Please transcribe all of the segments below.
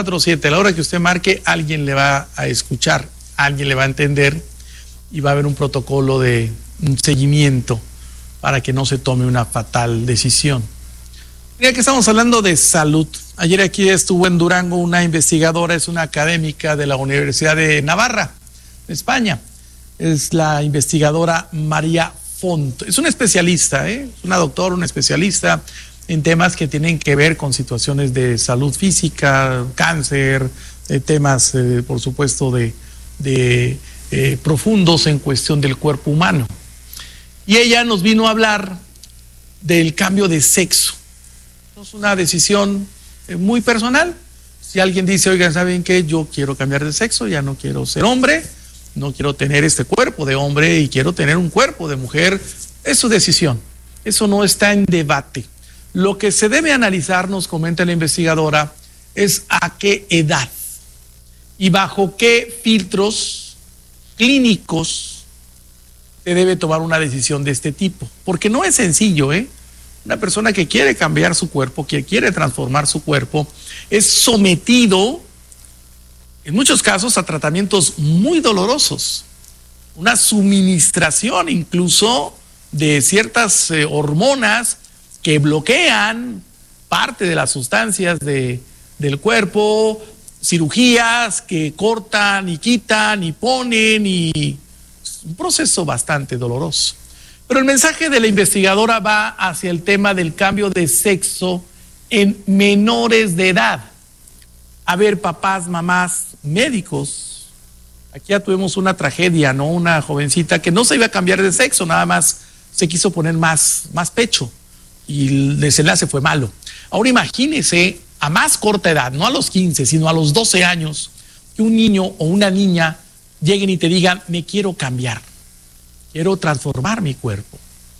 7, a la hora que usted marque, alguien le va a escuchar, alguien le va a entender y va a haber un protocolo de un seguimiento para que no se tome una fatal decisión. Ya que estamos hablando de salud, ayer aquí estuvo en Durango una investigadora, es una académica de la Universidad de Navarra, España. Es la investigadora María Font. Es una especialista, es una doctora, una especialista en temas que tienen que ver con situaciones de salud física, cáncer, temas, por supuesto, de profundos en cuestión del cuerpo humano. Y ella nos vino a hablar del cambio de sexo. Es una decisión muy personal. Si alguien dice, oigan, ¿saben qué? Yo quiero cambiar de sexo, ya no quiero ser hombre, no quiero tener este cuerpo de hombre y quiero tener un cuerpo de mujer, es su decisión. Eso no está en debate. Lo que se debe analizar, nos comenta la investigadora, es a qué edad y bajo qué filtros clínicos se debe tomar una decisión de este tipo. Porque no es sencillo, ¿eh? Una persona que quiere cambiar su cuerpo, que quiere transformar su cuerpo, es sometido, en muchos casos, a tratamientos muy dolorosos. Una suministración incluso de ciertas hormonas que bloquean parte de las sustancias del cuerpo, cirugías que cortan y quitan y ponen, y es un proceso bastante doloroso. Pero el mensaje de la investigadora va hacia el tema del cambio de sexo en menores de edad. A ver, papás, mamás, médicos, aquí ya tuvimos una tragedia, ¿no? Una jovencita que no se iba a cambiar de sexo, nada más se quiso poner más pecho y el desenlace fue malo. Ahora imagínese a más corta edad, no a los 15, sino a los 12 años, que un niño o una niña lleguen y te digan, me quiero cambiar, quiero transformar mi cuerpo.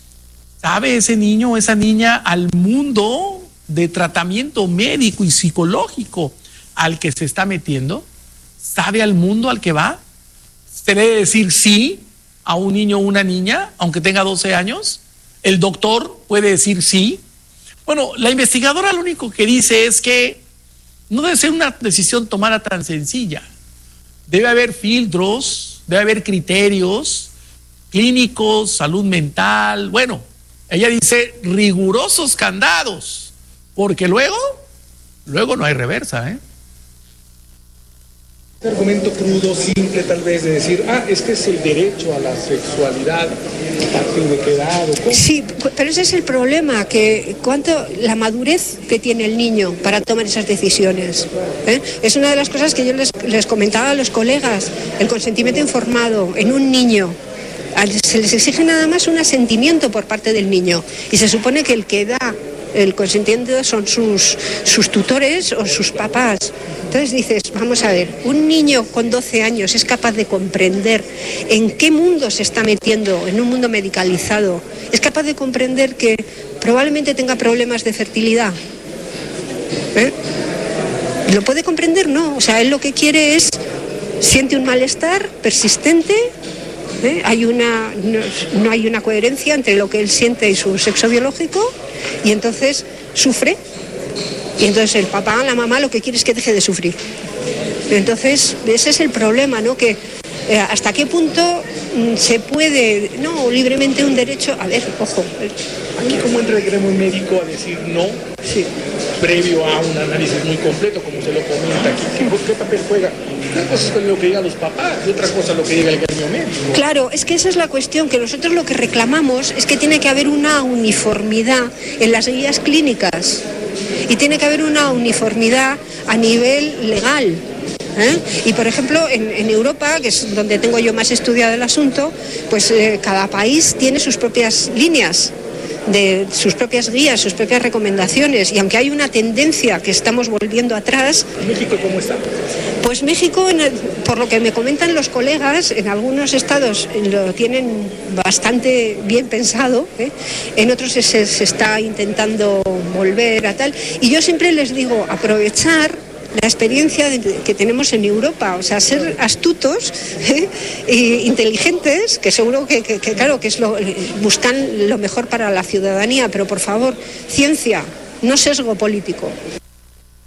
¿Sabe ese niño o esa niña al mundo de tratamiento médico y psicológico al que se está metiendo? ¿Sabe al mundo al que va? ¿Se debe decir sí a un niño o una niña, aunque tenga 12 años? ¿El doctor puede decir sí? Bueno, la investigadora lo único que dice es que no debe ser una decisión tomada tan sencilla. Debe haber filtros, debe haber criterios clínicos, salud mental. Bueno, ella dice rigurosos candados, porque luego no hay reversa, ¿eh? Un argumento crudo, simple tal vez, de decir, este es el derecho a la sexualidad, ¿a partir de qué edad? Sí, pero ese es el problema, que la madurez que tiene el niño para tomar esas decisiones. Es una de las cosas que yo les comentaba a los colegas, el consentimiento informado en un niño. Se les exige nada más un asentimiento por parte del niño, y se supone que el que da el consentimiento son sus tutores o sus papás. Entonces dices, vamos a ver, un niño con 12 años es capaz de comprender en qué mundo se está metiendo, en un mundo medicalizado, es capaz de comprender que probablemente tenga problemas de fertilidad. ¿Lo puede comprender? No, o sea, él lo que quiere es, siente un malestar persistente. No hay una coherencia entre lo que él siente y su sexo biológico, y entonces sufre, y entonces el papá, la mamá lo que quiere es que deje de sufrir. Entonces ese es el problema, ¿no? Que hasta qué punto se puede, no, libremente un derecho, a ver, ojo. Aquí como entra el gremio médico a decir no, sí, previo a un análisis muy completo, como se lo comenta aquí, ¿qué papel juega? Una cosa es lo que digan los papás y otra cosa es lo que diga el gremio médico. Claro, es que esa es la cuestión, que nosotros lo que reclamamos es que tiene que haber una uniformidad en las guías clínicas y tiene que haber una uniformidad a nivel legal. Y por ejemplo en Europa, que es donde tengo yo más estudiado el asunto, pues cada país tiene sus propias líneas, de sus propias guías, sus propias recomendaciones, y aunque hay una tendencia que estamos volviendo atrás. ¿México cómo está? Pues México, por lo que me comentan los colegas, en algunos estados lo tienen bastante bien pensado, en otros se está intentando volver a tal, y yo siempre les digo, aprovechar la experiencia que tenemos en Europa, o sea, ser astutos e inteligentes, que seguro que claro, que buscan lo mejor para la ciudadanía, pero por favor, ciencia, no sesgo político.